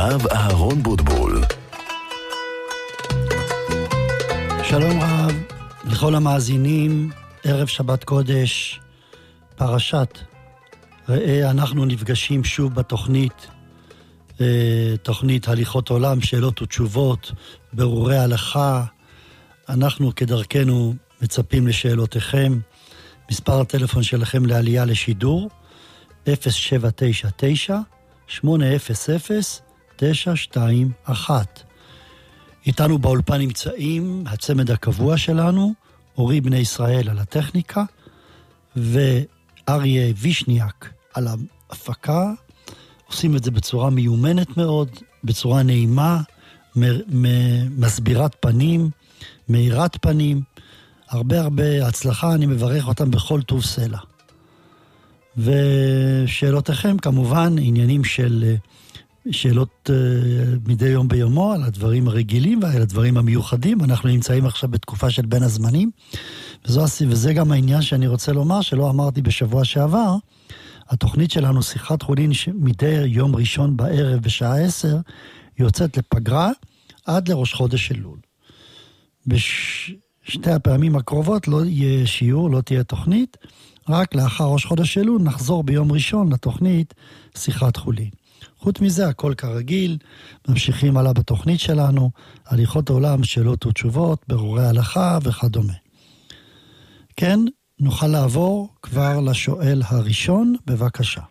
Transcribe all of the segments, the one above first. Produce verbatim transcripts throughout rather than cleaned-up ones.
אב אהרון בוטבול. שלום רב לכל המאזינים, ערב שבת קודש, פרשת ראה, אנחנו נפגשים שוב בתוכנית, תוכנית הליכות עולם, שאלות ותשובות, ברורי הלכה. אנחנו כדרכנו מצפים לשאלותיכם. מספר הטלפון שלכם לעלייה לשידור, אפס שבע תשע תשע שמונה אפס אפס תשע שתיים אחת. איתנו באולפן נמצאים הצמד הקבוע שלנו, אורי בני ישראל על הטכניקה, ואריה וישניאק על ההפקה. עושים את זה בצורה מיומנת מאוד, בצורה נעימה, מסבירת פנים, מאירת פנים. הרבה הרבה הצלחה, אני מברך אותם בכל טוב סלע. ושאלותיכם כמובן, עניינים של שאלות מדי יום ביומו, על הדברים הרגילים ועל הדברים המיוחדים. אנחנו נמצאים עכשיו בתקופה של בין הזמנים, וזו, וזה גם העניין שאני רוצה לומר, שלא אמרתי בשבוע שעבר. התוכנית שלנו, שיחת חולין, מדי יום ראשון בערב בשעה עשר, יוצאת לפגרה עד לראש חודש אלול. בשתי הפעמים הקרובות לא יהיה שיעור, לא תהיה תוכנית, רק לאחר ראש חודש אלול נחזור ביום ראשון לתוכנית שיחת חולין. חוץ מזה, הכל כרגיל, ממשיכים הלאה בתוכנית שלנו, הליכות העולם, שאלות ותשובות, ברורי הלכה וכדומה. כן, נוכל לעבור כבר לשואל הראשון, בבקשה.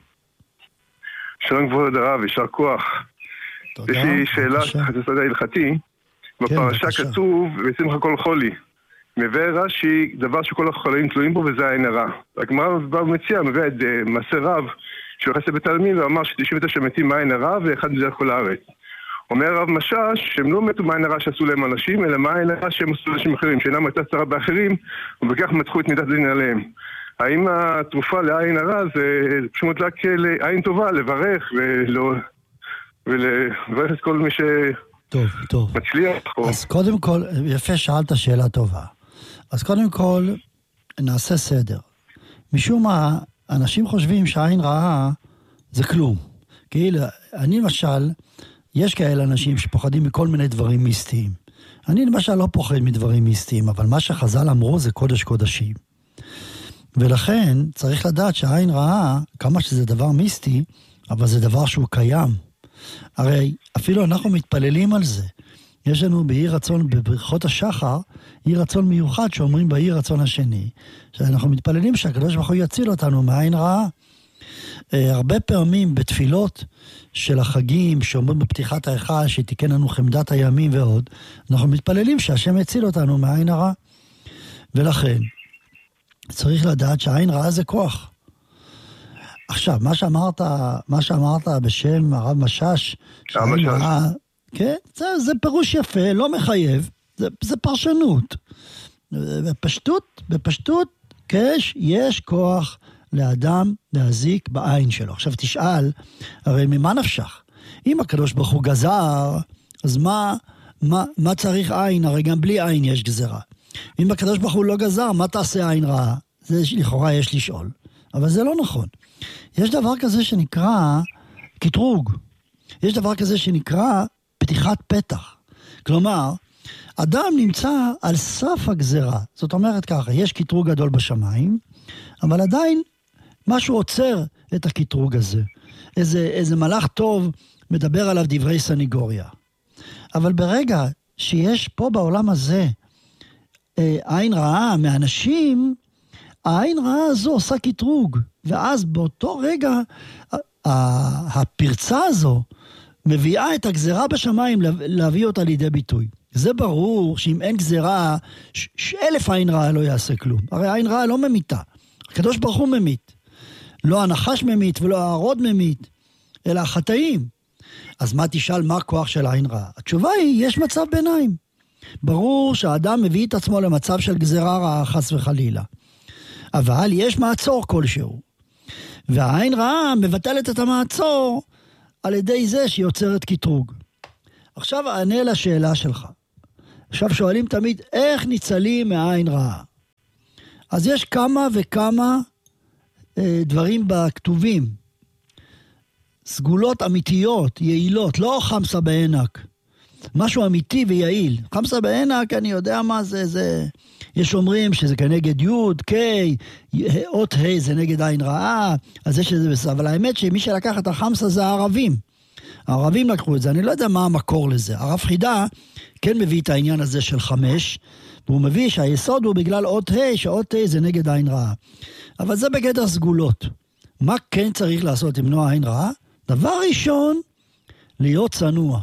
שלום כבוד הרב, יישר כוח. תודה. יש לי שאלה, חצי הלכתי, בפרשה כתוב, ושמחה כל חולי. מביא רש"י דבר שכל החולים תלויים בו, וזה העין הרע. הגמרא מציע, מביא את מעשה רב, שהוא יחס לבית העלמין ואמר ש-תשעים ותשע מתים מהעין הרע, ואחד מזה כל הארץ. אומר הרב משש, שהם לא מתו מהעין הרע שעשו להם אנשים, אלא מהעין הרע שהם עשו אנשים אחרים, שאינם הייתה צרה באחרים, ובכך מתחו את מידת דין עליהם. האם התרופה לעין הרע זה פשוט רק לעין טובה, לברך ולא... ולברך את כל מי ש... טוב, טוב. מצליח. אז קודם כל, יפה שאלת שאלה טובה. אז קודם כל, נעשה סדר. משום מה, אנשים חושבים שהעין רעה זה כלום. כאילו, אני למשל, יש כאלה אנשים שפוחדים מכל מיני דברים מיסטיים. אני למשל לא פוחד מדברים מיסטיים, אבל מה שחז"ל אמרו זה קודש קודשים. ולכן צריך לדעת שהעין רעה, כמה שזה דבר מיסטי, אבל זה דבר שהוא קיים. הרי אפילו אנחנו מתפללים על זה. יש לנו באי רצון, בברכות השחר, אי רצון מיוחד שאומרים באי רצון השני, שאנחנו מתפללים שהקדוש ברוך הוא יציל אותנו מהעין רעה. הרבה פעמים בתפילות של החגים, שאומרים בפתיחת ההיכל, שתיקן לנו חמדת הימים ועוד, אנחנו מתפללים שהשם יציל אותנו מהעין הרע. ולכן, צריך לדעת שהעין רעה זה כוח. עכשיו, מה שאמרת, מה שאמרת בשם הרב משש, שהעין רעה, כן, זה, זה פירוש יפה, לא מחייב, זה, זה פרשנות. בפשטות, בפשטות, יש, יש כוח לאדם להזיק בעין שלו. עכשיו תשאל, הרי ממה נפשך? אם הקדוש ברוך הוא גזר, אז מה, מה, מה צריך עין? הרי גם בלי עין יש גזרה. אם הקדוש ברוך הוא לא גזר, מה תעשה עין רעה? זה לכאורה יש לשאול. אבל זה לא נכון. יש דבר כזה שנקרא קטרוג. יש דבר כזה שנקרא פתיחת פתח. כלומר, אדם נמצא על סף הגזרה. זאת אומרת ככה, יש קטרוג גדול בשמיים, אבל עדיין משהו עוצר את הקטרוג הזה. איזה, איזה מלאך טוב מדבר עליו דברי סניגוריה. אבל ברגע שיש פה בעולם הזה אה, עין רעה מאנשים, העין רעה הזו עושה קטרוג. ואז באותו רגע הפרצה הזו מביאה את הגזרה בשמיים להביא אותה לידי ביטוי. זה ברור שאם אין גזרה, אלף עין רעה לא יעשה כלום. הרי העין רעה לא ממיתה. הקדוש ברוך הוא ממית. לא הנחש ממית ולא הערוד ממית, אלא החטאים. אז מה תשאל מה הכוח של העין רעה? התשובה היא, יש מצב ביניים. ברור שהאדם מביא את עצמו למצב של גזרה רעה חס וחלילה. אבל יש מעצור כלשהו. והעין רעה מבטלת את המעצור על ידי זה שהיא יוצרת קטרוג. עכשיו אענה לשאלה שלך. עכשיו שואלים תמיד, איך ניצלים מהעין רעה? אז יש כמה וכמה אה, דברים בכתובים. סגולות אמיתיות, יעילות, לא חמסה בענק. משהו אמיתי ויעיל. חמסה בענק, אני יודע מה זה, זה... יש אומרים שזה כנגד יוד, קי, אות ה' זה נגד עין רעה, אז יש שזה בסדר. אבל האמת שמי שלקח את החמסה זה הערבים. הערבים לקחו את זה, אני לא יודע מה המקור לזה. הרב חידה כן מביא את העניין הזה של חמש, והוא מביא שהיסוד הוא בגלל אות ה', שאות ה' זה נגד עין רעה. אבל זה בגדר סגולות. מה כן צריך לעשות למנוע עין רעה? דבר ראשון, להיות צנוע.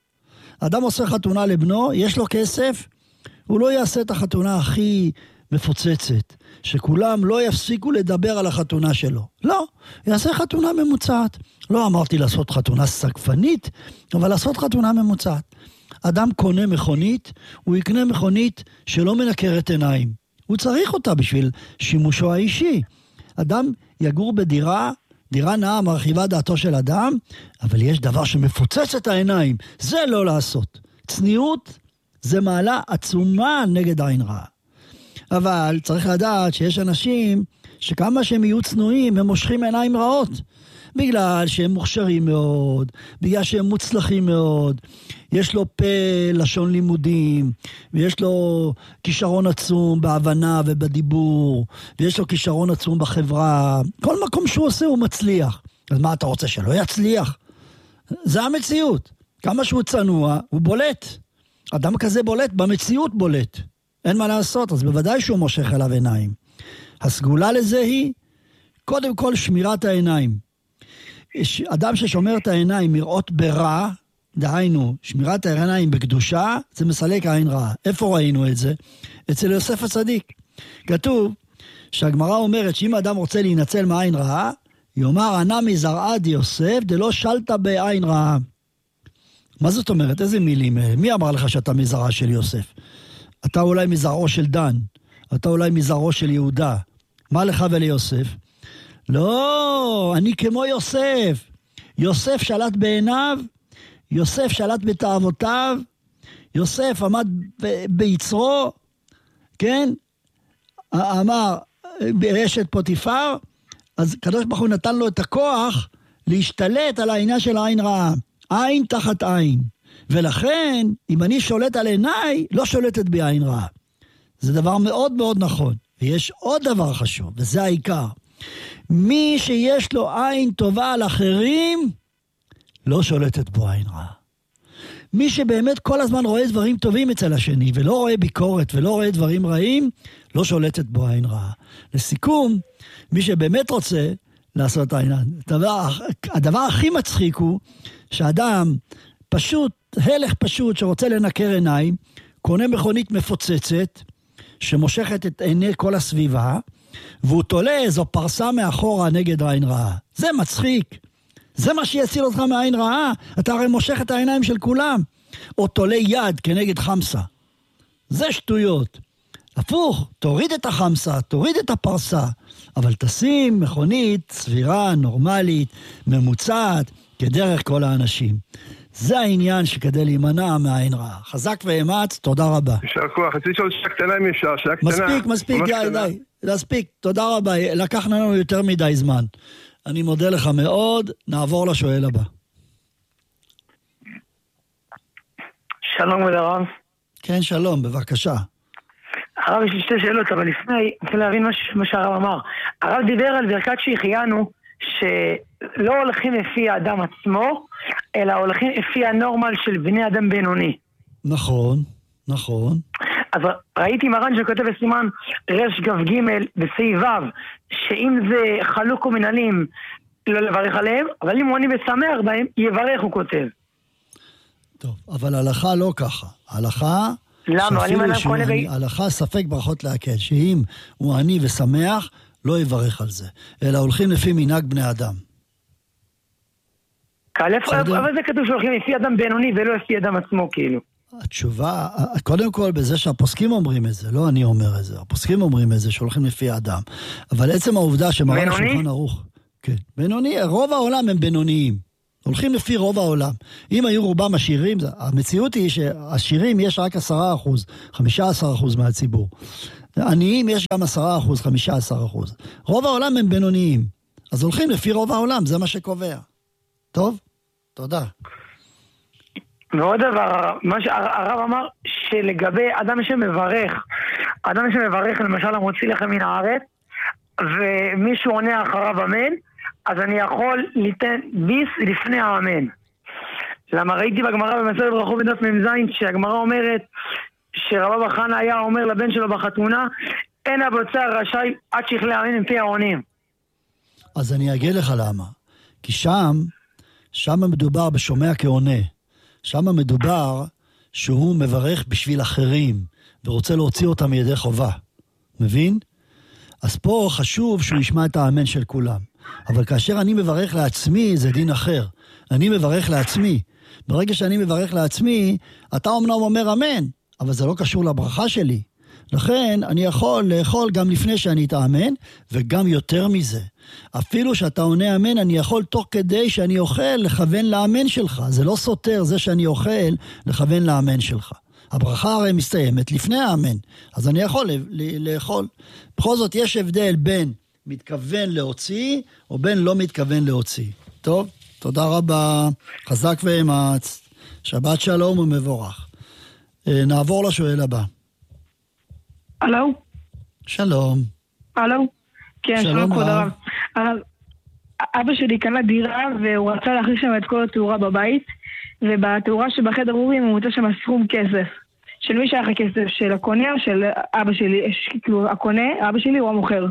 אדם עושה חתונה לבנו, יש לו כסף, הוא לא יעשה את החתונה הכי מפוצצת, שכולם לא יפסיקו לדבר על החתונה שלו. לא, יעשה חתונה ממוצעת. לא אמרתי לעשות חתונה סגפנית, אבל לעשות חתונה ממוצעת. אדם קונה מכונית, הוא יקנה מכונית שלא מנקרת עיניים. הוא צריך אותה בשביל שימושו האישי. אדם יגור בדירה, דירה נאה מרחיבה דעתו של אדם, אבל יש דבר שמפוצץ את העיניים. זה לא לעשות. צניעות זה מעלה עצומה נגד עין רעה. אבל צריך לדעת שיש אנשים שכמה שהם יהיו צנועים, הם מושכים עיניים רעות. בגלל שהם מוכשרים מאוד, בגלל שהם מוצלחים מאוד, יש לו פה לשון לימודים, ויש לו כישרון עצום בהבנה ובדיבור, ויש לו כישרון עצום בחברה. כל מקום שהוא עושה הוא מצליח. אז מה אתה רוצה, שלא יצליח? זה המציאות. כמה שהוא צנוע, הוא בולט. אדם כזה בולט, במציאות בולט. אין מה לעשות, אז בוודאי שהוא מושך אליו עיניים. הסגולה לזה היא, קודם כל שמירת העיניים. אדם ששומר את העיניים מראות ברע, דהיינו, שמירת העיניים בקדושה, זה מסלק עין רעה. איפה ראינו את זה? אצל יוסף הצדיק. כתוב שהגמרא אומרת שאם האדם רוצה להינצל מעין רעה, יאמר ענה מזרעה דיוסף, דלא שלת בעין רעה. מה זאת אומרת? איזה מילים? מי אמר לך שאתה מזרעה של יוסף? אתה אולי מזרעו של דן, אתה אולי מזרעו של יהודה. מה לך וליוסף? לא, אני כמו יוסף. יוסף שלט בעיניו, יוסף שלט בתאוותיו, יוסף עמד ב- ביצרו, כן? אמר, באשת פוטיפר, אז קדוש ברוך הוא נתן לו את הכוח להשתלט על העניין של העין רעה. עין תחת עין. ולכן, אם אני שולט על עיניי, לא שולטת בי עין רעה. זה דבר מאוד מאוד נכון. ויש עוד דבר חשוב, וזה העיקר. מי שיש לו עין טובה על אחרים, לא שולטת בו עין רעה. מי שבאמת כל הזמן רואה דברים טובים אצל השני, ולא רואה ביקורת, ולא רואה דברים רעים, לא שולטת בו עין רעה. לסיכום, מי שבאמת רוצה לעשות עין רעה, הדבר, הדבר הכי מצחיק הוא, שאדם פשוט, הלך פשוט, שרוצה לנקר עיניים, קונה מכונית מפוצצת, שמושכת את עיני כל הסביבה, והוא תולה איזו פרסה מאחורה נגד העין רעה. זה מצחיק. זה מה שיציל אותך מהעין רעה. אתה הרי מושך את העיניים של כולם. או תולה יד כנגד חמסה. זה שטויות. הפוך, תוריד את החמסה, תוריד את הפרסה, אבל תשים מכונית סבירה, נורמלית, ממוצעת, כדרך כל האנשים. זה העניין שכדי להימנע מהעין רעה. חזק ואמץ, תודה רבה. יישר כוח, רציתי לשאול שאלה קטנה אם אפשר, שאלה קטנה. מספיק, מספיק, די, די. להספיק, תודה רבה, לקחנו לנו יותר מדי זמן. אני מודה לך מאוד, נעבור לשואל הבא. שלום ולרב. כן, שלום, בבקשה. הרב, יש לי שתי שאלות, אבל לפני, אני רוצה להבין מה שהרב אמר. הרב דיבר על ברכת שהחיינו, שלא הולכים לפי האדם עצמו, אלא הולכים לפי הנורמל של בני אדם בינוני. נכון, נכון. אז ראיתי מרן שכותב בסימן רש גב ג' בסעיף ו', שאם זה חלוק ומנהלים לא לברך עליהם, אבל אם הוא עני ושמח בהם, יברך, הוא כותב. טוב, אבל הלכה לא ככה. הלכה... למה? אני מנה קונה בי... הלכה ספק ברכות להקל, שאם הוא עני ושמח, לא יברך על זה, אלא הולכים לפי מנהג בני אדם. אבל זה כתוב שהולכים לפי אדם בינוני ולא לפי אדם עצמו, כאילו. התשובה, קודם כל בזה שהפוסקים אומרים את זה, לא אני אומר את זה, הפוסקים אומרים את זה שהולכים לפי אדם, אבל עצם העובדה שמרן השולחן ערוך, כן, בינוני, רוב העולם הם בינוניים, הולכים לפי רוב העולם. אם היו רובם עשירים, המציאות היא שעשירים יש רק עשרה אחוז, חמישה עשר אחוז מהציבור. עניים יש גם עשרה אחוז, חמישה עשר אחוז. רוב העולם הם בינוניים, אז הולכים לפי רוב העולם, זה מה שקובע. טוב? תודה. ועוד דבר, מה שהרב אמר, שלגבי אדם שמברך, אדם שמברך למשל המוציא לכם מן הארץ, ומישהו עונה אחריו אמן, אז אני יכול ליתן ביס לפני האמן. למה ראיתי בגמרא במסכת ברכות בדף מ"ז, שהגמרא אומרת שרבא בר חנא היה אומר לבן שלו בחתונה, אין הבוצר רשאי עד שיכלה האמן עם פי העונים. אז אני אגיד לך למה. כי שם, שם מדובר בשומע כעונה. שם מדובר שהוא מברך בשביל אחרים, ורוצה להוציא אותם מידי חובה. מבין? אז פה חשוב שהוא ישמע את האמן של כולם. אבל כאשר אני מברך לעצמי, זה דין אחר. אני מברך לעצמי. ברגע שאני מברך לעצמי, אתה אומנם אומר אמן, אבל זה לא קשור לברכה שלי. לכן אני יכול לאכול גם לפני שאני אתאמן, וגם יותר מזה. אפילו שאתה עונה אמן, אני יכול תוך כדי שאני אוכל לכוון לאמן שלך. זה לא סותר זה שאני אוכל לכוון לאמן שלך. הברכה הרי מסתיימת לפני האמן, אז אני יכול לאכול. בכל זאת יש הבדל בין מתכוון להוציא, או בין לא מתכוון להוציא. טוב, תודה רבה, חזק ואמץ, שבת שלום ומבורך. נעבור לשואל הבא. הלו? שלום. הלו? כן, שלום כבוד הרב. אבא שלי קנה דירה והוא רצה להכניס שם את כל התאורה בבית, ובתאורה שבחדר אורים הוא מוצא שם סכום כסף. של מי שייך הכסף? של הקונה או של אבא שלי? כאילו, הקונה, אבא שלי הוא המוכר.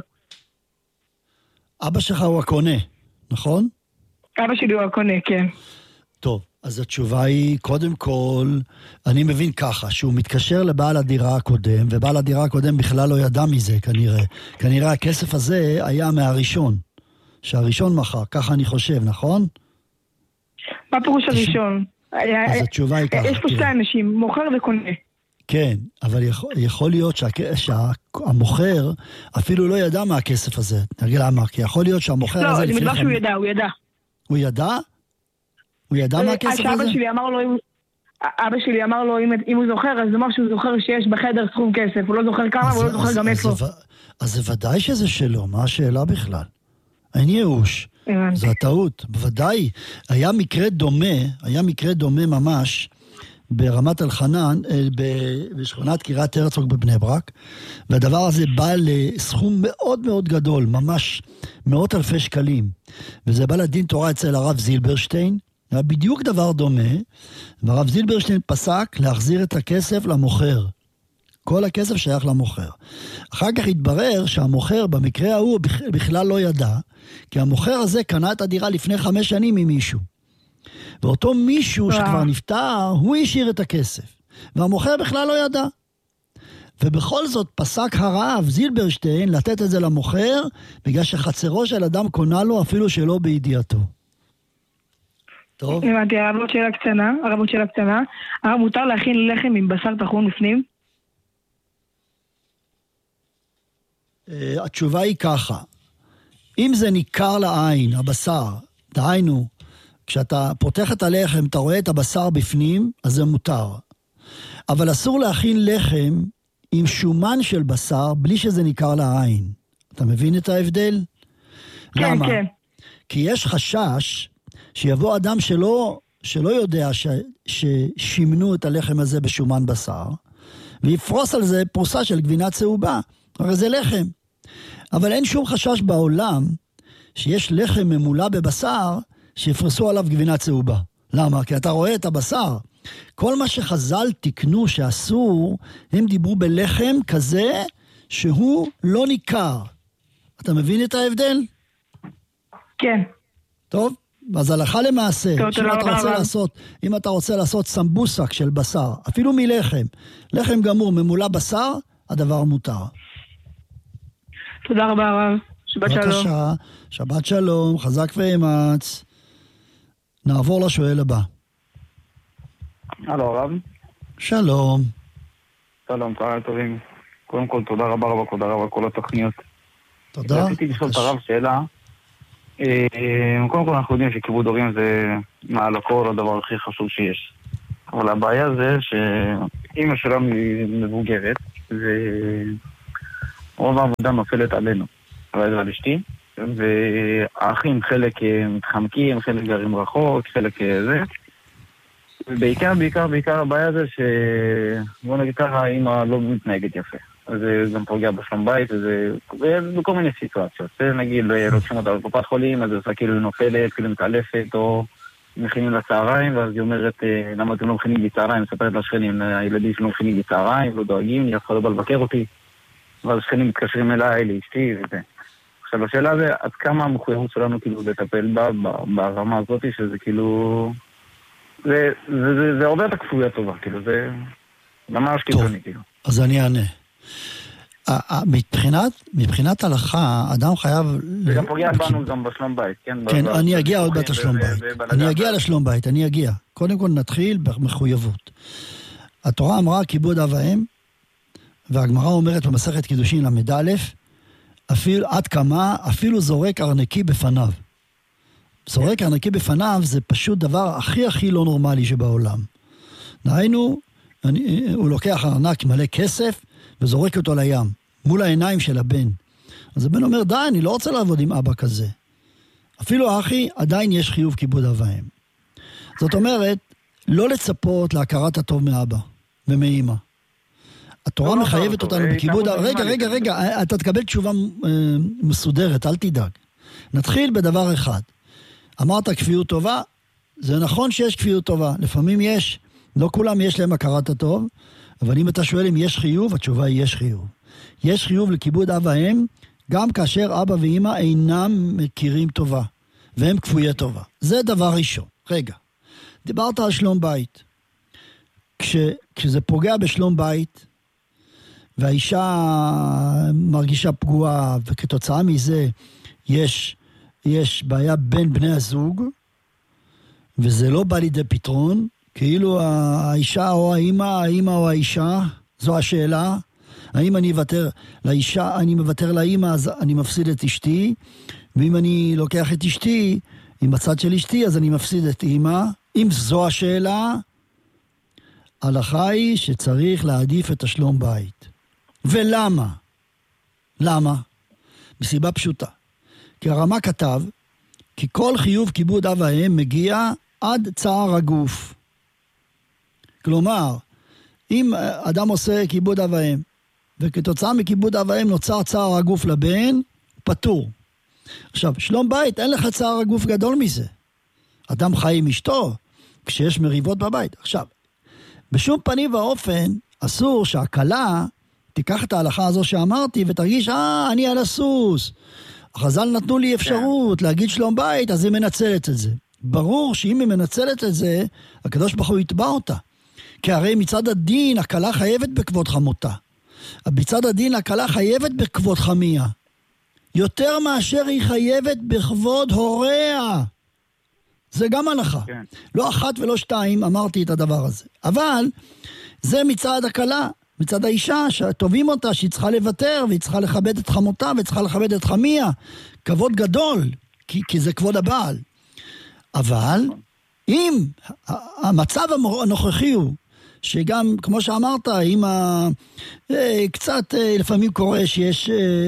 אבא שלך הוא הקונה, נכון? אבא שלי הוא הקונה, כן. טוב, אז התשובה היא, קודם כל, אני מבין ככה, שהוא מתקשר לבעל הדירה הקודם, ובעל הדירה הקודם בכלל לא ידע מזה, כנראה. כנראה הכסף הזה היה מהראשון, שהראשון מחר, ככה אני חושב, נכון? מה פירוש הראשון? אז התשובה היא ככה. יש פה שתי אנשים, מוכר וקונה. כן, אבל יכול, יכול להיות שה, שהמוכר אפילו לא ידע מה הכסף הזה. נגיד למה, כי יכול להיות שהמוכר לא, הזה לפני כן... לא, אני מדבר שהוא ידע, הוא ידע. הוא ידע? הוא ידע מה הכסף הזה? אבא שלי אמר לו, אבא שלי אמר לו, אם, אם הוא זוכר, אז זה אומר שהוא זוכר שיש בחדר סכום כסף. הוא לא זוכר כמה, והוא לא זוכר גם איפה. אז, אז זה ודאי שזה שלו, מה השאלה בכלל? אין ייאוש. זה הטעות, בוודאי. היה מקרה דומה, היה מקרה דומה ממש, ברמת אלחנן, בשכונת קריית הרצוג בבני ברק, והדבר הזה בא לסכום מאוד מאוד גדול, ממש מאות אלפי שקלים, וזה בא לדין תורה אצל הרב זילברשטיין, היה בדיוק דבר דומה, והרב זילברשטיין פסק להחזיר את הכסף למוכר. כל הכסף שייך למוכר. אחר כך התברר שהמוכר במקרה ההוא בכלל לא ידע, כי המוכר הזה קנה את הדירה לפני חמש שנים ממישהו. ואותו מישהו שכבר נפטר, הוא השאיר את הכסף. והמוכר בכלל לא ידע. ובכל זאת פסק הרב זילברשטיין לתת את זה למוכר, בגלל שחצרו של אדם קונה לו אפילו שלא בידיעתו. טוב. הבנתי, הרבות שאלה קטנה, הרבות שאלה קטנה. הרב, מותר להכין לחם עם בשר טחון בפנים? התשובה היא ככה. אם זה ניכר לעין, הבשר, דהיינו, כשאתה פותח את הלחם, אתה רואה את הבשר בפנים, אז זה מותר. אבל אסור להכין לחם עם שומן של בשר, בלי שזה ניכר לעין. אתה מבין את ההבדל? כן, למה? כן. כי יש חשש שיבוא אדם שלא, שלא יודע ש, ששימנו את הלחם הזה בשומן בשר, ויפרוס על זה פרוסה של גבינה צהובה. הרי זה לחם. אבל אין שום חשש בעולם שיש לחם ממולא בבשר, שיפרסו עליו גבינה צהובה. למה? כי אתה רואה את הבשר. כל מה שחז"ל תקנו שאסור, הם דיברו בלחם כזה שהוא לא ניכר. אתה מבין את ההבדל? כן. טוב? אז הלכה למעשה, טוב, שאם אתה רוצה לעשות, אם אתה רוצה לעשות סמבוסק של בשר, אפילו מלחם, לחם גמור ממולא בשר, הדבר מותר. תודה רבה הרב. שבת שלום. בבקשה, שבת שלום, חזק ואמץ. נעבור לשואל הבא. הלו הרב. שלום. שלום, צהריים טובים. קודם כל תודה רבה רבה, תודה רבה כל התוכניות. תודה. רציתי לשאול את הרב שאלה. קודם כל אנחנו יודעים שכיבוד הורים זה מעל הכל הדבר הכי חשוב שיש. אבל הבעיה זה שאמא שלנו מבוגרת, ורוב העבודה נופלת עלינו. אבל זה על אשתי, והאחים חלק מתחמקים, חלק גרים רחוק, חלק זה. ובעיקר, בעיקר, בעיקר הבעיה זה ש... בוא נגיד ככה, אמא לא מתנהגת יפה. אז זה גם פוגע בשלום בית, וזה בכל מיני סיטואציות. זה נגיד, לוקחים אותה בקופת חולים, אז זה עושה כאילו נופלת, כאילו מתעלפת, או מכינים לצהריים, ואז היא אומרת, למה אתם לא מכינים לי צהריים? מספרת לשכנים, הילדים שלא מכינים לי צהריים, לא דואגים, אני אף אחד לא בא לבקר אותי. ואז שכנים מתקשרים אליי, לאשתי, וזה. עכשיו, השאלה זה, עד כמה המחויבות שלנו כאילו לטפל בה, ברמה הזאת, שזה כאילו... זה, זה, זה, זה הרבה את הכפויה טובה, כאילו, זה ממש קיצוני, כאילו. אז אני אענה. מבחינת, מבחינת הלכה, אדם חייב... זה גם פוגע בנו גם בשלום בית, כן? כן, אני אגיע עוד מעט לשלום בית. אני אגיע לשלום בית, אני אגיע. קודם כל נתחיל במחויבות. התורה אמרה כיבוד אב ואם, והגמרא אומרת במסכת קידושין למד א', אפילו עד כמה, אפילו זורק ארנקי בפניו. זורק ארנקי בפניו זה פשוט דבר הכי הכי לא נורמלי שבעולם. דהיינו, אני, הוא לוקח ארנק מלא כסף וזורק אותו לים, מול העיניים של הבן. אז הבן אומר, די, אני לא רוצה לעבוד עם אבא כזה. אפילו האחי, עדיין יש חיוב כיבוד אב ואם. זאת אומרת, לא לצפות להכרת הטוב מאבא ומאמא. התורה מחייבת אותנו בכיבוד... רגע, רגע, רגע, אתה תקבל תשובה מסודרת, אל תדאג. נתחיל בדבר אחד. אמרת כפיות טובה, זה נכון שיש כפיות טובה. לפעמים יש, לא כולם יש להם הכרת הטוב, אבל אם אתה שואל אם יש חיוב, התשובה היא יש חיוב. יש חיוב לכיבוד אב ואם, גם כאשר אבא ואמא אינם מכירים טובה, והם כפויי טובה. זה דבר ראשון. רגע, דיברת על שלום בית. כש, כשזה פוגע בשלום בית, והאישה מרגישה פגועה, וכתוצאה מזה יש, יש בעיה בין בני הזוג, וזה לא בא לידי פתרון, כאילו האישה או האמא, האמא או האישה, זו השאלה. האם אני אוותר לאישה, אני מוותר לאמא, אז אני מפסיד את אשתי, ואם אני לוקח את אשתי, עם הצד של אשתי, אז אני מפסיד את אמא. אם זו השאלה, ההלכה היא שצריך להעדיף את השלום בית. ולמה? למה? מסיבה פשוטה. כי הרמ"א כתב, כי כל חיוב כיבוד אב ואם מגיע עד צער הגוף. כלומר, אם אדם עושה כיבוד אב ואם, וכתוצאה מכיבוד אב ואם נוצר צער הגוף לבן, פטור. עכשיו, שלום בית, אין לך צער הגוף גדול מזה. אדם חי עם אשתו, כשיש מריבות בבית. עכשיו, בשום פנים ואופן, אסור שהכלה תיקח את ההלכה הזו שאמרתי, ותרגיש, אה, אני על הסוס. החז"ל נתנו לי אפשרות להגיד שלום בית, אז היא מנצלת את זה. ברור שאם היא מנצלת את זה, הקדוש ברוך הוא יתבע אותה. כי הרי מצד הדין, הכלה חייבת בכבוד חמותה. מצד הדין, הכלה חייבת בכבוד חמיה. יותר מאשר היא חייבת בכבוד הוריה. זה גם הלכה. כן. לא אחת ולא שתיים אמרתי את הדבר הזה. אבל זה מצד הכלה, מצד האישה, שטובים אותה, שהיא צריכה לוותר, והיא צריכה לכבד את חמותה, והיא צריכה לכבד את חמיה. כבוד גדול, כי, כי זה כבוד הבעל. אבל אם המצב הנוכחי הוא, שגם, כמו שאמרת, אם ה... קצת לפעמים קורה שיש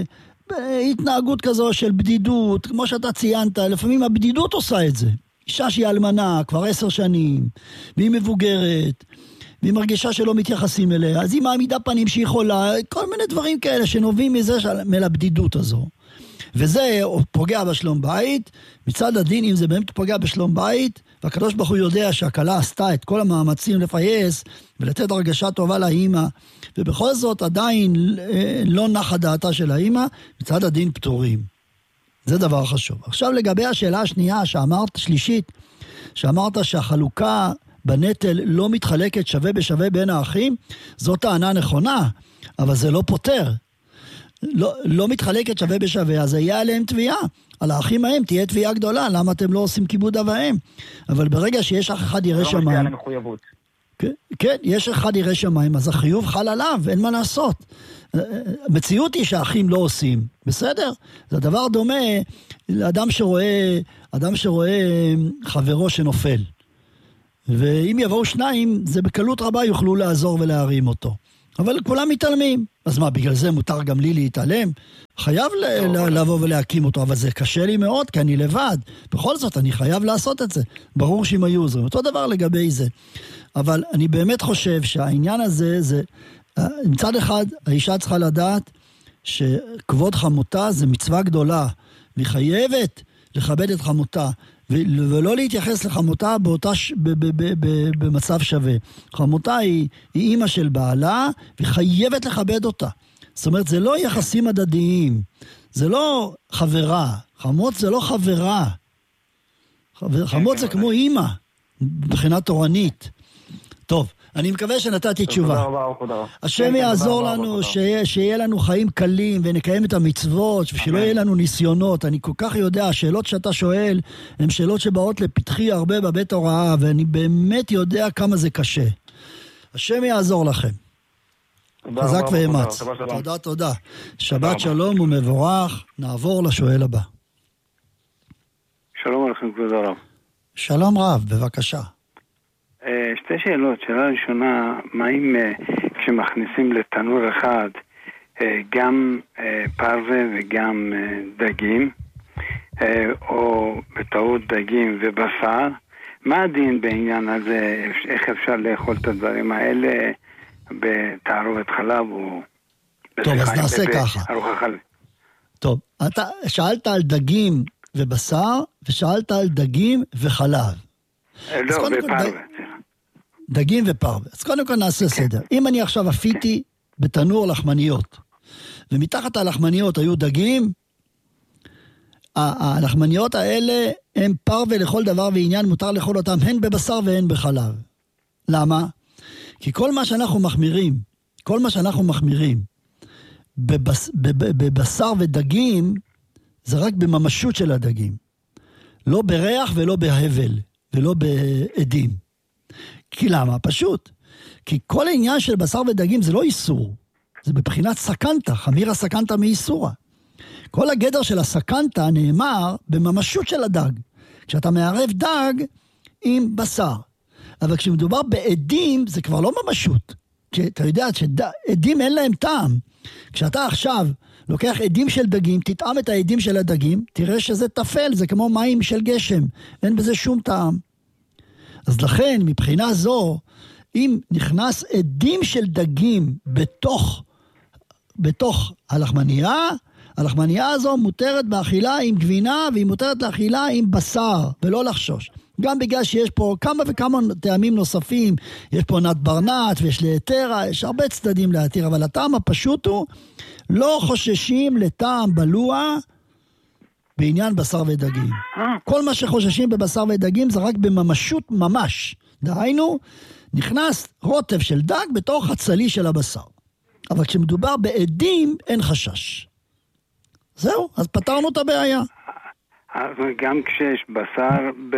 התנהגות כזו של בדידות, כמו שאתה ציינת, לפעמים הבדידות עושה את זה. אישה שהיא אלמנה כבר עשר שנים, והיא מבוגרת, והיא מרגישה שלא מתייחסים אליה, אז היא מעמידה פנים שהיא חולה, כל מיני דברים כאלה שנובעים מזה, מלבדידות הזו. וזה פוגע בשלום בית, מצד הדין, אם זה באמת פוגע בשלום בית, והקדוש ברוך הוא יודע שהכלה עשתה את כל המאמצים לפייס, ולתת הרגשה טובה לאמא, ובכל זאת עדיין לא נחה דעתה של האמא, מצד הדין פטורים. זה דבר חשוב. עכשיו לגבי השאלה השנייה שאמרת, שלישית, שאמרת שהחלוקה בנטל לא מתחלקת שווה בשווה בין האחים, זאת טענה נכונה, אבל זה לא פותר. לא, לא מתחלקת שווה בשווה, אז היה עליהם תביעה. על האחים ההם תהיה תביעה גדולה, למה אתם לא עושים כיבוד אב ואם? אבל ברגע שיש אח אחד ירא שמיים... לא מציע למחויבות. כן, כן, יש אחד ירא שמיים, אז החיוב חל עליו, אין מה לעשות. המציאות היא שהאחים לא עושים, בסדר? זה דבר דומה לאדם שרואה, אדם שרואה חברו שנופל. ואם יבואו שניים, זה בקלות רבה יוכלו לעזור ולהרים אותו. אבל כולם מתעלמים. אז מה, בגלל זה מותר גם לי להתעלם? חייב לבוא ולהקים אותו, אבל זה קשה לי מאוד, כי אני לבד. בכל זאת, אני חייב לעשות את זה. ברור שאם היו עוזרים. אותו דבר לגבי זה. אבל אני באמת חושב שהעניין הזה, זה, מצד אחד, האישה צריכה לדעת שכבוד חמותה זה מצווה גדולה, והיא חייבת לכבד את חמותה, ולא להתייחס לחמותה באותה, ב, ב, ב, ב, במצב שווה. חמותה היא, היא אימא של בעלה, והיא חייבת לכבד אותה. זאת אומרת, זה לא יחסים הדדיים, זה לא חברה. חמות זה לא חברה. חמות זה כמו אימא, מבחינה תורנית. טוב, אני מקווה שנתתי תשובה. תודה רבה, תודה רבה. השם יעזור לנו, שיהיה לנו חיים קלים, ונקיים את המצוות, ושלא יהיה לנו ניסיונות. אני כל כך יודע, השאלות שאתה שואל, הן שאלות שבאות לפתחי הרבה בבית הוראה, ואני באמת יודע כמה זה קשה. השם יעזור לכם. חזק ואמץ. תודה, תודה. שבת שלום ומבורך. נעבור לשואל הבא. שלום עליכם, כבוד הרב. שלום רב, בבקשה. שתי שאלות. שאלה ראשונה, מה אם כשמכניסים לתנור אחד גם פרווה וגם דגים, או בטעות דגים ובשר, מה הדין בעניין הזה? איך אפשר לאכול את הדברים האלה בתערובת חלב או... טוב, אז נעשה ככה. טוב, אתה שאלת על דגים ובשר, ושאלת על דגים וחלב. לא, בפרווה. דגים ופרווה. אז קודם כל נעשה סדר. אם אני עכשיו אפיתי בתנור לחמניות, ומתחת הלחמניות היו דגים, הלחמניות האלה הם פרווה לכל דבר ועניין, מותר לאכול אותם הן בבשר והן בחלב. למה? כי כל מה שאנחנו מחמירים, כל מה שאנחנו מחמירים בבס, בבשר ודגים, זה רק בממשות של הדגים. לא בריח ולא בהבל, ולא בעדים. כי למה? פשוט. כי כל העניין של בשר ודגים זה לא איסור. זה בבחינת סקנטה, חמירה סקנטה מאיסורה. כל הגדר של הסקנטה נאמר בממשות של הדג. כשאתה מערב דג עם בשר. אבל כשמדובר בעדים, זה כבר לא ממשות. כי אתה יודע שעדים אין להם טעם. כשאתה עכשיו לוקח עדים של דגים, תטעם את העדים של הדגים, תראה שזה תפל, זה כמו מים של גשם. אין בזה שום טעם. אז לכן, מבחינה זו, אם נכנס עדים של דגים בתוך, בתוך הלחמנייה, הלחמנייה הזו מותרת באכילה עם גבינה, והיא מותרת לאכילה עם בשר, ולא לחשוש. גם בגלל שיש פה כמה וכמה טעמים נוספים, יש פה נת ברנת, ויש ליתרה, יש הרבה צדדים להתיר, אבל הטעם הפשוט הוא, לא חוששים לטעם בלוע, בעניין בשר ודגים. כל מה שחוששים בבשר ודגים זה רק בממשות ממש. דהיינו, נכנס רוטב של דג בתוך הצלי של הבשר. אבל כשמדובר בעדים, אין חשש. זהו, אז פתרנו את הבעיה. גם כשיש בשר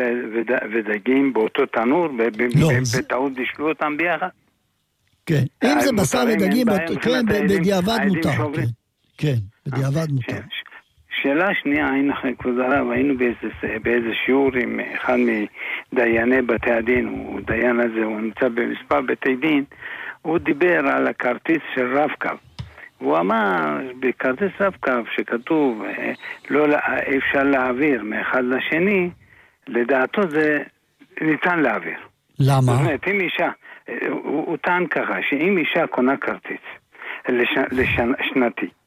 ודגים באותו תנור, בטעות דשלו אותם ביחד? כן, אם זה בשר ודגים, בדיעבד מותר. כן, בדיעבד מותר. שאלה שנייה, כבוד הרב, היינו באיזה, באיזה שיעור עם אחד מדייני בתי הדין, הוא דיין הזה, הוא נמצא במספר בתי דין, הוא דיבר על הכרטיס של רב-קו. הוא אמר, בכרטיס רב-קו שכתוב, לא אפשר להעביר מאחד לשני, לדעתו זה ניתן להעביר. למה? זאת אומרת, אם אישה, הוא, הוא טען ככה, שאם אישה קונה כרטיס לשנתי,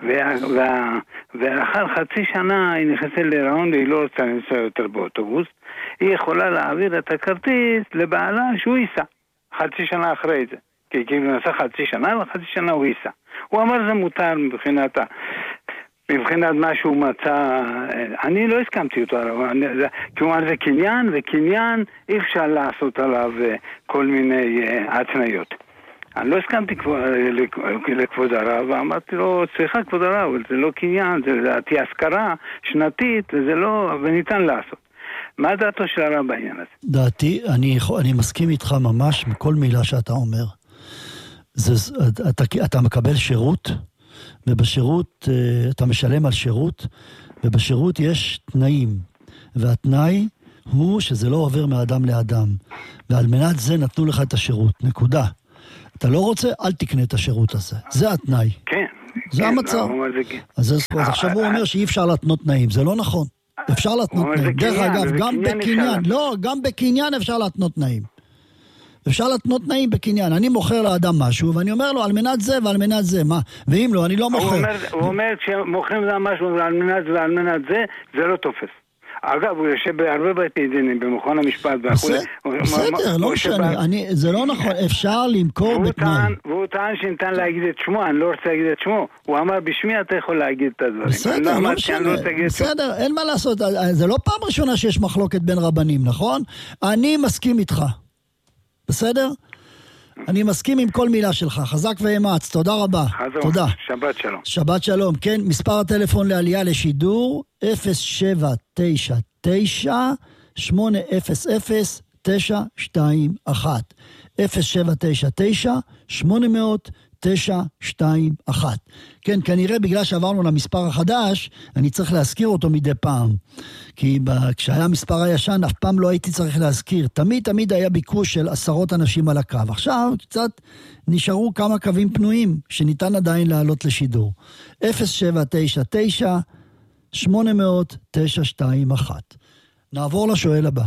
ואחר חצי שנה היא נכנסת להיריון והיא לא רוצה לנסוע יותר באוטובוס, היא יכולה להעביר את הכרטיס לבעלה שהוא ייסע חצי שנה אחרי זה, כי כאילו נסע חצי שנה וחצי שנה הוא ייסע. הוא אמר זה מותר מבחינת מבחינת מה שהוא מצא. אני לא הסכמתי אותו, כי הוא אמר זה קניין, וקניין אי אפשר לעשות עליו כל מיני התניות. אני לא הסכמתי לכבוד הרב, ואמרתי לו, סליחה כבוד הרב, אבל זה לא קניין, זה לדעתי השכרה שנתית, וזה לא, וניתן לעשות. מה דעתו של הרב בעניין הזה? דעתי, אני, אני מסכים איתך ממש מכל מילה שאתה אומר. זה, אתה, אתה מקבל שירות, ובשירות, אתה משלם על שירות, ובשירות יש תנאים, והתנאי הוא שזה לא עובר מאדם לאדם, ועל מנת זה נתנו לך את השירות, נקודה. אתה לא רוצה, אל תקנה את השירות הזה. זה התנאי. כן. זה המצב. אז עכשיו הוא אומר שאי אפשר להתנות תנאים, זה לא נכון. אפשר להתנות תנאים. דרך אגב, גם בקניין, לא, גם בקניין אפשר להתנות תנאים. אפשר להתנות תנאים בקניין. אני מוכר לאדם משהו, ואני אומר לו, על מנת זה ועל מנת זה, מה? ואם לא, אני לא מוכר. הוא אומר, כשמוכרים זה משהו על מנת זה ועל מנת זה, זה לא תופס. אגב, הוא יושב בהרבה בתי דינים, במכון המשפט והכולי. בסדר, לא משנה, זה לא נכון, אפשר למכור בתנאי. והוא טען שניתן להגיד את שמו, אני לא רוצה להגיד את שמו. הוא אמר, בשמי אתה יכול להגיד את הדברים. בסדר, לא משנה, בסדר, אין מה לעשות, זה לא פעם ראשונה שיש מחלוקת בין רבנים, נכון? אני מסכים איתך. בסדר? אני מסכים עם כל מילה שלך, חזק ואמץ, תודה רבה. תודה. שבת שלום. שבת שלום, כן, מספר הטלפון לעלייה לשידור, אפס שבע תשע תשע שמונה אפס אפס תשע שתיים אחת. אפס שבע תשע תשע שמונה אפס אפס תשע שתיים אחת. כן, כנראה בגלל שעברנו למספר החדש, אני צריך להזכיר אותו מדי פעם. כי כשהיה מספר הישן, אף פעם לא הייתי צריך להזכיר. תמיד תמיד היה ביקוש של עשרות אנשים על הקו. עכשיו קצת נשארו כמה קווים פנויים, שניתן עדיין לעלות לשידור. אפס שבע תשע תשע שמונה אפס אפס תשע שתיים אחת. נעבור לשואל הבא.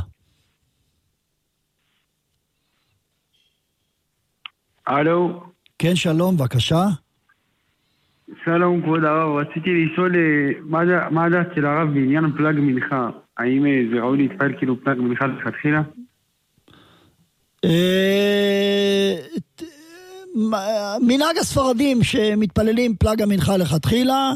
הלו. כן, שלום, בבקשה. שלום, כבוד הרב. רציתי לשאול מה הדעת של הרב בעניין פלג מנחה. האם זה ראוי להתפעל כאילו פלג מנחה לכתחילה? מנהג הספרדים שמתפללים פלג המנחה לכתחילה,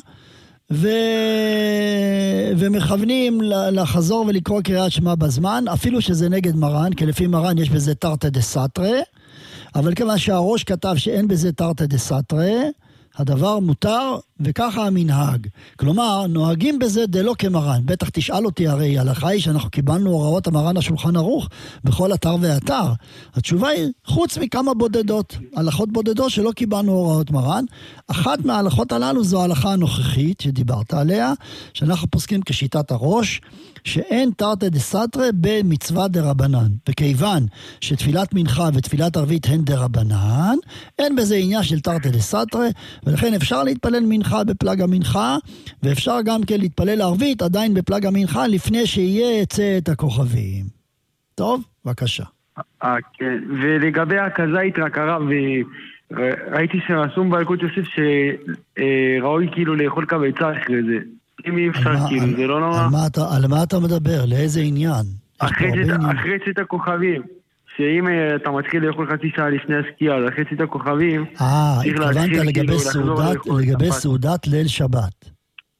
ומכוונים לחזור ולקרוא קריאת שמע בזמן, אפילו שזה נגד מרן, כי לפי מרן יש בזה תרתי דסתרי, אבל כיוון שהראש כתב שאין בזה תרתי דסתרי, הדבר מותר, וככה המנהג. כלומר, נוהגים בזה דלא כמרן. בטח תשאל אותי, הרי הלכה היא שאנחנו קיבלנו הוראות המרן השולחן ערוך בכל אתר ואתר. התשובה היא, חוץ מכמה בודדות, הלכות בודדות שלא קיבלנו הוראות מרן, אחת מההלכות הללו זו ההלכה הנוכחית שדיברת עליה, שאנחנו פוסקים כשיטת הראש, שאין תרתי דסתרי במצווה דרבנן. וכיוון שתפילת מנחה ותפילת ערבית הן דרבנן, אין בזה עניין של תרתי דסתרי, ולכן אפשר להתפלל מנחה בפלג המנחה, ואפשר גם כן להתפלל ערבית עדיין בפלג המנחה, לפני שיהיה צאת הכוכבים. טוב, בבקשה. אה, כן. ולגבי הכזית רק הרב, ראיתי שרשום בילקוט יוסף שראוי כאילו לאכול קבצה אחרי זה. אם אי אפשר כאילו, זה לא נורא. על מה אתה מדבר? לאיזה עניין? אחרי צאת הכוכבים. שאם אתה מתחיל לאכול חצי שעה לפני הסקייה, אז אחרי צאת הכוכבים... אה, התכוונת לגבי סעודת ליל שבת.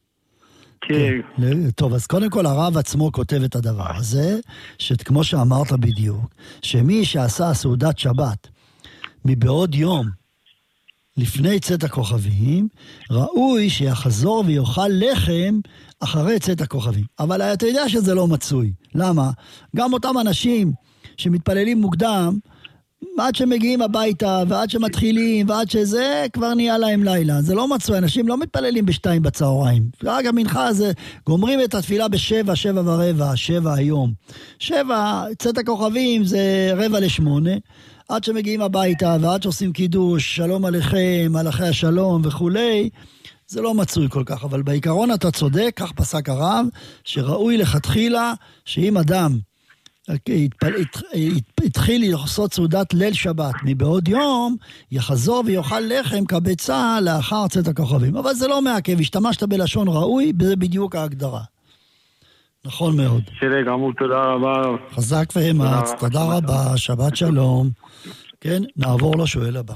כן. טוב, אז קודם כל הרב עצמו כותב את הדבר הזה, שכמו שאמרת בדיוק, שמי שעשה סעודת שבת מבעוד יום לפני צאת הכוכבים, ראוי שיחזור ויאכל לחם אחרי צאת הכוכבים. אבל אתה יודע שזה לא מצוי. למה? גם אותם אנשים שמתפללים מוקדם, עד שמגיעים הביתה, ועד שמתחילים, ועד שזה, כבר נהיה להם לילה. זה לא מצוי, אנשים לא מתפללים בשתיים בצהריים. רק המנחה הזה, גומרים את התפילה בשבע, שבע ורבע, שבע היום. שבע, צאת הכוכבים זה רבע לשמונה, עד שמגיעים הביתה, ועד שעושים קידוש, שלום עליכם, מלאכי השלום וכולי, זה לא מצוי כל כך. אבל בעיקרון אתה צודק, כך פסק הרב, שראוי לכתחילה, שאם אדם התחיל לעשות סעודת ליל שבת מבעוד יום, יחזור ויאכל לחם קבצה לאחר צאת הכוכבים. אבל זה לא מעכב, השתמשת בלשון ראוי, זה בדיוק ההגדרה. נכון מאוד. שלג, אמור, תודה רבה. חזק ואמץ, תודה רבה, שבת שלום. כן, נעבור לשואל הבא.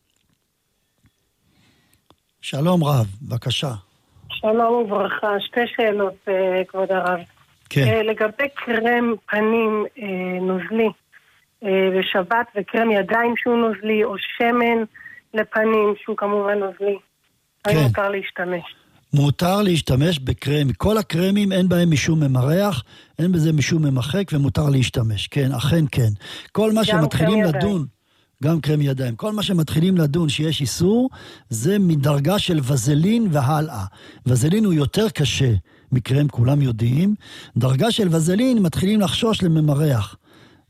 שלום רב, בבקשה. שלום וברכה, שתי שאלות, כבוד הרב. כן. לגבי קרם פנים נוזלי בשבת וקרם ידיים שהוא נוזלי או שמן לפנים שהוא כמובן נוזלי, האם מותר להשתמש? מותר להשתמש בקרם, כל הקרמים אין בהם משום ממרח, אין בזה משום ממחק ומותר להשתמש, כן, אכן כן. כל מה שמתחילים לדון, גם קרם ידיים, כל מה שמתחילים לדון שיש איסור, זה מדרגה של וזלין והלאה. וזלין הוא יותר קשה מקרם, כולם יודעים. דרגה של וזלין מתחילים לחשוש לממרח.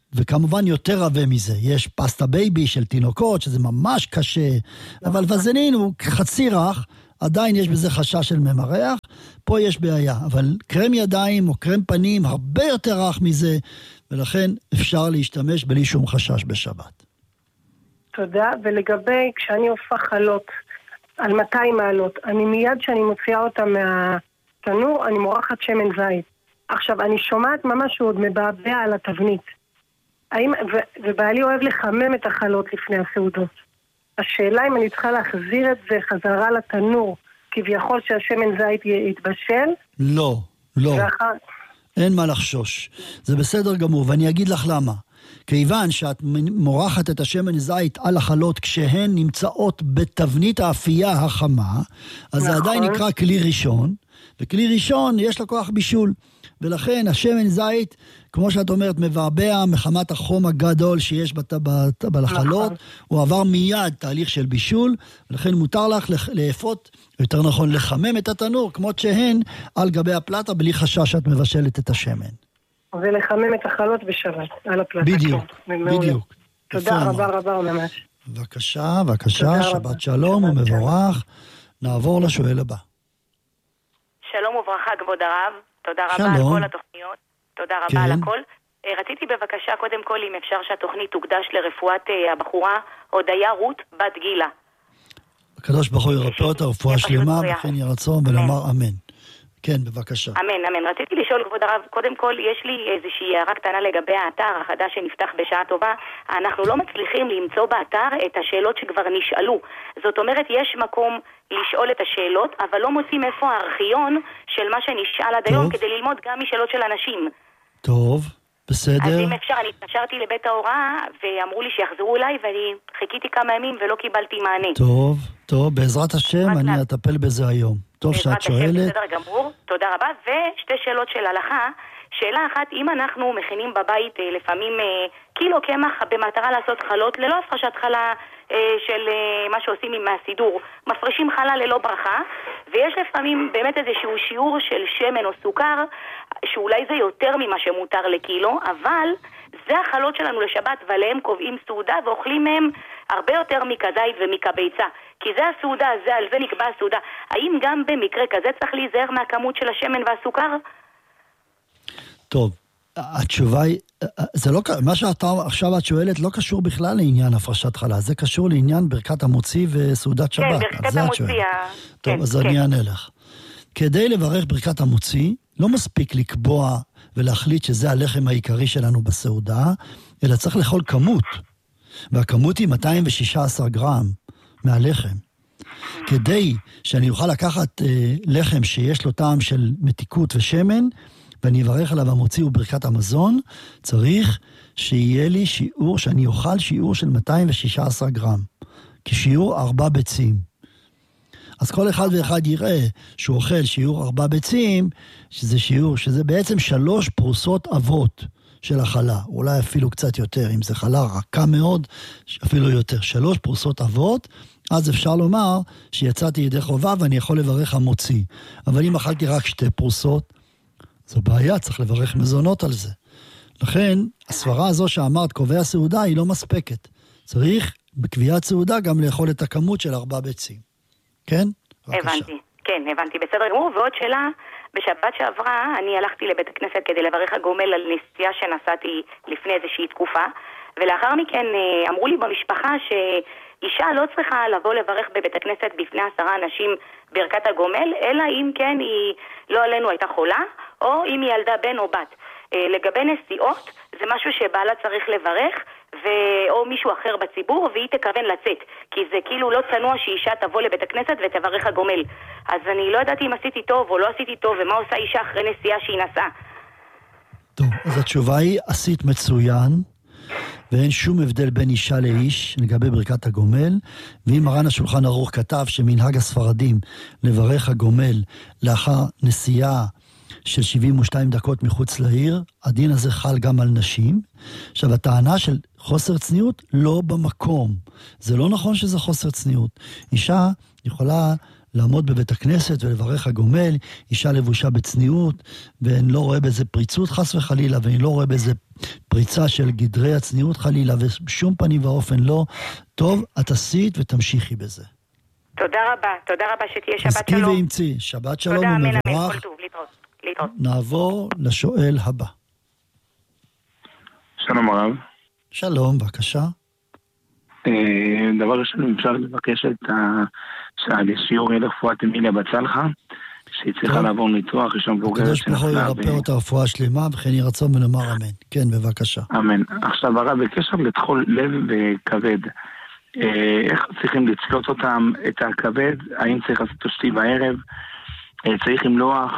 וכמובן יותר רבה מזה. יש פסטה בייבי של תינוקות, שזה ממש קשה, אבל וזלין הוא חצי רך, עדיין יש בזה חשש של ממרח, פה יש בעיה, אבל קרם ידיים או קרם פנים הרבה יותר רך מזה, ולכן אפשר להשתמש בלי שום חשש בשבת. תודה, ולגבי כשאני עושה חלות על מאתיים מעלות, אני מיד שאני מוציאה אותה מהתנור, אני מורחת שמן זית. עכשיו, אני שומעת ממש שהוא עוד מבעבע על התבנית. האם, ו, ובעלי אוהב לחמם את החלות לפני הסעודות. השאלה אם אני צריכה להחזיר את זה חזרה לתנור, כביכול שהשמן זית יתבשל? לא, לא. ואחר... אין מה לחשוש. זה בסדר גמור, ואני אגיד לך למה. כיוון שאת מורחת את השמן זית על החלות כשהן נמצאות בתבנית האפייה החמה, אז נכון. זה עדיין נקרא כלי ראשון, וכלי ראשון יש לו כוח בישול. ולכן השמן זית, כמו שאת אומרת, מבעבע מחמת החום הגדול שיש בת, בת, בחלות, נכון. הוא עבר מיד תהליך של בישול, ולכן מותר לך לאפות, יותר נכון לחמם את התנור, כמו שהן על גבי הפלטה, בלי חשש שאת מבשלת את השמן. ולחמם את החלות בשבת, על הפלטה. בדיוק, בדיוק. תודה רבה רבה ממש. בבקשה, בבקשה, שבת שלום ומבורך. נעבור לשואל הבא. שלום וברכה, כבוד הרב. תודה רבה על כל התוכניות. תודה רבה על הכל. רציתי בבקשה, קודם כל, אם אפשר שהתוכנית תוקדש לרפואת הבחורה, הודיה רות בת גילה. הקדוש ברוך הוא ירפא אותה, רפואה שלמה, וכן יהי רצון, ולומר אמן. כן, בבקשה. אמן, אמן. רציתי לשאול, כבוד הרב, קודם כל, יש לי איזושהי הערה קטנה לגבי האתר החדש שנפתח בשעה טובה. אנחנו לא מצליחים למצוא באתר את השאלות שכבר נשאלו. זאת אומרת, יש מקום לשאול את השאלות, אבל לא מוצאים איפה הארכיון של מה שנשאל עד היום, כדי ללמוד גם משאלות של אנשים. טוב, בסדר. אז אם אפשר, אני התקשרתי לבית ההוראה, ואמרו לי שיחזרו אליי, ואני חיכיתי כמה ימים ולא קיבלתי מענה. טוב, טוב, בעזרת השם, אני אטפל בזה היום. טוב שאת שואלת. בסדר גמור, תודה רבה. ושתי שאלות של הלכה. שאלה אחת, אם אנחנו מכינים בבית לפעמים קילו קמח במטרה לעשות חלות, ללא הפרשת חלה של מה שעושים עם הסידור, מפרשים חלה ללא ברכה, ויש לפעמים באמת איזשהו שיעור של שמן או סוכר, שאולי זה יותר ממה שמותר לקילו, אבל זה החלות שלנו לשבת, ועליהם קובעים סעודה ואוכלים מהם הרבה יותר מכזית ומכביצה. כי זה הסעודה, זה, על זה נקבע הסעודה. האם גם במקרה כזה צריך להיזהר מהכמות של השמן והסוכר? טוב, התשובה היא, זה לא, מה שאתה עכשיו את שואלת לא קשור בכלל לעניין הפרשת חלה, זה קשור לעניין ברכת המוציא וסעודת שבת. כן, ברכת המוציא. טוב, כן, אז כן. אני אענה לך. כדי לברך ברכת המוציא, לא מספיק לקבוע ולהחליט שזה הלחם העיקרי שלנו בסעודה, אלא צריך לאכול כמות. והכמות היא מאתיים ושישה עשר גרם מהלחם. כדי שאני אוכל לקחת אה, לחם שיש לו טעם של מתיקות ושמן, ואני אברך עליו המוציא וברכת המזון, צריך שיהיה לי שיעור, שאני אוכל שיעור של מאתיים ושישה עשר גרם, כשיעור ארבע ביצים. אז כל אחד ואחד יראה שהוא אוכל שיעור ארבע ביצים, שזה שיעור, שזה בעצם שלוש פרוסות אבות של החלה, אולי אפילו קצת יותר, אם זה חלה רכה מאוד, אפילו יותר, שלוש פרוסות אבות, אז אפשר לומר שיצאתי ידי חובה ואני יכול לברך המוציא. אבל אם אכלתי רק שתי פרוסות, זו בעיה, צריך לברך מזונות על זה. לכן, הסברה הזו שאמרת, קובע סעודה, היא לא מספקת. צריך בקביעת סעודה גם לאכול את הכמות של ארבע ביצים. כן? הבנתי, כן, הבנתי, בסדר גמור. ועוד שאלה, בשבת שעברה אני הלכתי לבית הכנסת כדי לברך הגומל על נסיעה שנסעתי לפני איזושהי תקופה, ולאחר מכן אמרו לי במשפחה שאישה לא צריכה לבוא לברך בבית הכנסת בפני עשרה אנשים ברכת הגומל, אלא אם כן היא לא עלינו הייתה חולה, או אם היא ילדה בן או בת. לגבי נסיעות, זה משהו שבעלה צריך לברך, או מישהו אחר בציבור, והיא תכוון לצאת. כי זה כאילו לא צנוע שאישה תבוא לבית הכנסת ותברך הגומל. אז אני לא ידעתי אם עשיתי טוב או לא עשיתי טוב, ומה עושה אישה אחרי נסיעה שהיא נסעה. טוב, אז התשובה היא, עשית מצוין, ואין שום הבדל בין אישה לאיש לגבי ברכת הגומל, ואם מרן השולחן ערוך כתב שמנהג הספרדים לברך הגומל לאחר נסיעה של שבעים ושתיים דקות מחוץ לעיר, הדין הזה חל גם על נשים. עכשיו, הטענה של חוסר צניעות לא במקום. זה לא נכון שזה חוסר צניעות. אישה יכולה לעמוד בבית הכנסת ולברך הגומל, אישה לבושה בצניעות, ואני לא רואה בזה פריצות חס וחלילה, ואני לא רואה בזה פריצה של גדרי הצניעות חלילה, ושום פנים ואופן לא. טוב, את עשית ותמשיכי בזה. תודה רבה, תודה רבה, שתהיה שבת עסקי שלום. ואמצי, שבת שלום תודה, אמן, ומבורך. אמן, כל טוב, להתראות, להתראות. נעבור לשואל הבא. שלום הרב. שלום, בבקשה. דבר ראשון, אפשר לבקש את השיעור הלך רפואת אמיליה בצלחה, שהיא צריכה לעבור ניתוח, ראשון בוגרת. הקדוש ברוך הוא ירפא אותה רפואה שלמה, וכן יהי רצון ונאמר אמן. כן, בבקשה. אמן. עכשיו הרב, בקשר לטחול לב וכבד, איך צריכים לצלות אותם, את הכבד, האם צריך לעשות תשתי בערב, צריך למלוח?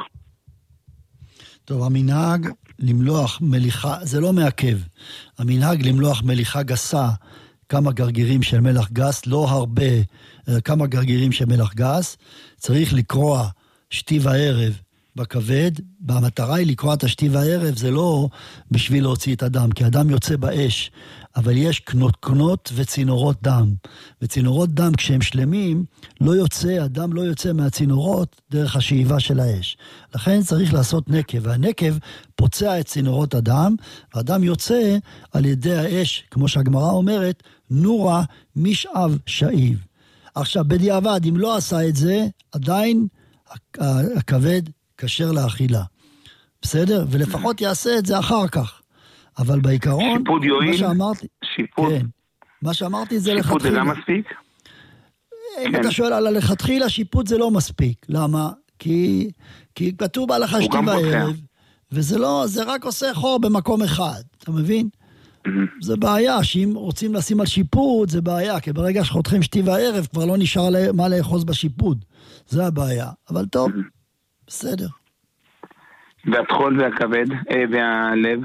טוב, המנהג למלוח מליחה, זה לא מעכב. המנהג למלוח מליחה גסה, כמה גרגירים של מלח גס, לא הרבה, כמה גרגירים של מלח גס, צריך לקרוע שתי וערב בכבד, והמטרה היא לקרוע את השתי וערב, זה לא בשביל להוציא את הדם, כי הדם יוצא באש, אבל יש קנות קנות וצינורות דם, וצינורות דם כשהם שלמים, לא יוצא, הדם לא יוצא מהצינורות דרך השאיבה של האש. לכן צריך לעשות נקב, והנקב פוצע את צינורות הדם, והדם יוצא על ידי האש, כמו שהגמרא אומרת, נורה משאב שאיב. עכשיו, בדיעבד, אם לא עשה את זה, עדיין הכבד כשר לאכילה. בסדר? ולפחות יעשה את זה אחר כך. אבל בעיקרון, שיפוד יועיל? מה שאמרתי, שיפוד? כן, מה שאמרתי זה לכתחילה. שיפוד זה לא מספיק? אם כן. אתה שואל על הלכתחילה, שיפוד זה לא מספיק. למה? כי, כי כתוב בהלכה שתי בערב, וזה לא, זה רק עושה חור במקום אחד. אתה מבין? זה בעיה, שאם רוצים לשים על שיפוד, זה בעיה, כי ברגע שחותכים שתי וערב, כבר לא נשאר מה לאחוז בשיפוד. זה הבעיה. אבל טוב, בסדר. והטחול והכבד, אה, והלב,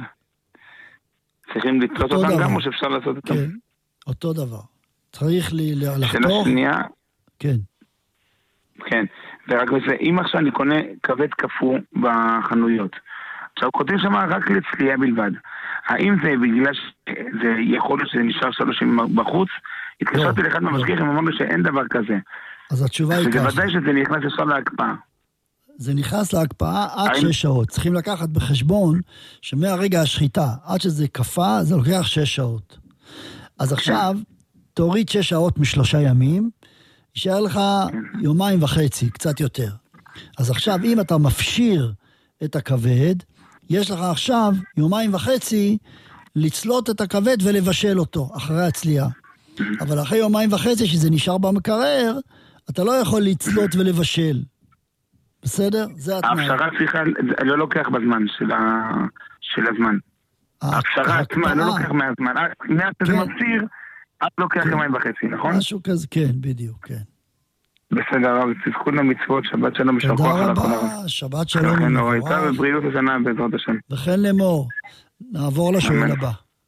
צריכים לתלות אותם גם, או שאפשר לעשות אותם? כן, אותו דבר. צריך לחתוך. שאלה שנייה. כן. כן, ורק בזה, אם עכשיו אני קונה כבד קפוא בחנויות, עכשיו כותבים שם רק לצלייה בלבד, האם זה בגלל שזה יכול להיות שזה נשאר שלוש שנים בחוץ? התקשרתי לאחד מהמשגיחים, אמר לי שאין דבר כזה. אז התשובה היא ככה. זה ודאי שזה נכנס עכשיו להקפאה. זה נכנס להקפאה עד שש שעות. צריכים לקחת בחשבון שמהרגע השחיטה, עד שזה קפה, זה לוקח שש שעות. אז עכשיו, תוריד שש שעות משלושה ימים, יישאר לך יומיים וחצי, קצת יותר. אז עכשיו, אם אתה מפשיר את הכבד, יש לך עכשיו יומיים וחצי לצלות את הכבד ולבשל אותו אחרי הצלייה. אבל אחרי יומיים וחצי שזה נשאר במקרר, אתה לא יכול לצלות ולבשל. בסדר? זה התנאי. ההפשרה צריכה, לא לוקח בזמן של הזמן. ההפשרה עצמה לא לוקח מהזמן. מעט זה מציר, אז לוקח יומיים וחצי, נכון? משהו כזה, כן, בדיוק, כן. בסדר, הרב, תזכו למצוות, שבת שלום ושל כוח. תודה רבה, שבת שלום ומבורך. הייתה בבריאות השנה בעזרת השם. וכן לאמור. נעבור לשואל הבא.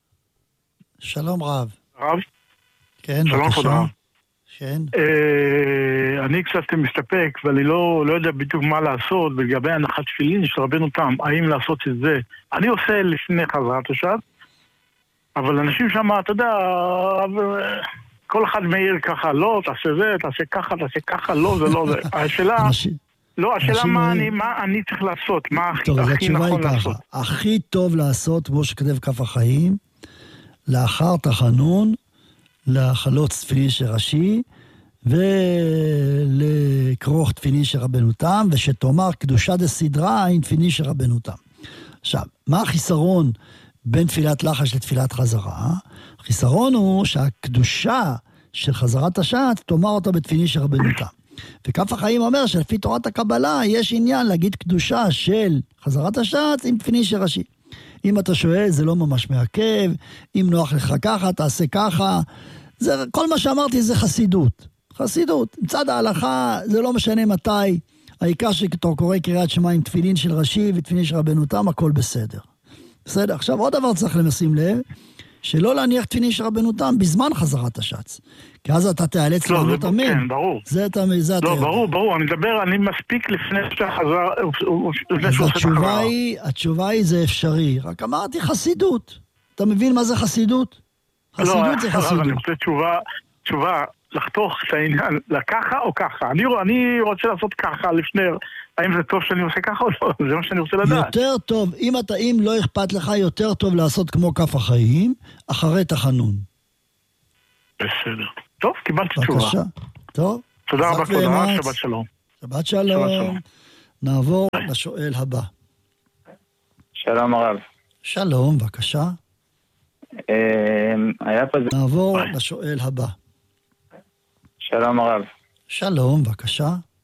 שלום רב. רב? כן, שלום בבקשה. כן. אני קצת מסתפק, ואני לא יודע בדיוק מה לעשות לגבי הנחת תפילין של רבנו תם, האם לעשות את זה. אני עושה לפני חזרת השבת, אבל אנשים שם, אתה יודע, כל אחד מעיר ככה, לא, תעשה זה, תעשה ככה, תעשה ככה, לא, זה לא זה. השאלה, לא, השאלה מה אני צריך לעשות, מה הכי נכון לעשות. הכי טוב לעשות, כמו שכתב כף החיים, לאחר תחנון, לחלוץ תפילין של ראשי, ולקרוך תפילין של רבנו תם, ושתאמר קדושה דסדרה עם תפילין של רבנו תם. עכשיו, מה החיסרון בין תפילת לחש לתפילת חזרה? החיסרון הוא שהקדושה של חזרת השעת תאמר אותה בתפילין של רבנו תם. וכף החיים אומר שלפי תורת הקבלה יש עניין להגיד קדושה של חזרת השעת עם תפילין של ראשי. אם אתה שואל, זה לא ממש מעכב, אם נוח לך ככה, תעשה ככה. זה, כל מה שאמרתי זה חסידות. חסידות. מצד ההלכה, זה לא משנה מתי. העיקר שאתה קורא קריאת שמע עם תפילין של ראשי ותפילין של רבנו תם, הכל בסדר. בסדר. עכשיו, עוד דבר צריך לשים לב, שלא להניח תפילין של רבנו תם בזמן חזרת השץ. כי אז אתה תיאלץ לא, לענות אמן. כן, ברור. זה אתה, זה אתה לא, יודע. ברור, ברור. אני מדבר, אני מספיק לפני שחזר, אז התשובה היא, התשובה היא זה אפשרי. רק אמרתי חסידות. אתה מבין מה זה חסידות? חסידות לא, זה חסידות. אני רוצה תשובה, תשובה, לחתוך את העניין, לככה או ככה. אני, אני רוצה לעשות ככה לפני, האם זה טוב שאני עושה ככה או לא? זה מה שאני רוצה לדעת. יותר טוב, אם אתה, אם לא אכפת לך, יותר טוב לעשות כמו כף החיים, אחרי תחנון. בסדר. טוב, קיבלתי בבקשה. תשובה. טוב. תודה רבה, תודה, שבת שלום. שבת שלום. נעבור לשואל הבא. שלום הרב. שלום, בבקשה. היה פה... נעבור לשואל הבא. שלום הרב. שלום, בבקשה.